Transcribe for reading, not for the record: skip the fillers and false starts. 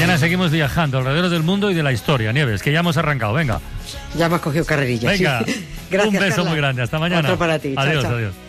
Mañana seguimos viajando alrededor del mundo y de la historia. Nieves, que ya hemos arrancado, venga. Ya me has cogido carrerilla. Venga, Gracias, un beso Carla. muy grande. Hasta mañana. Otro para ti. Adiós, Chao, chao. adiós.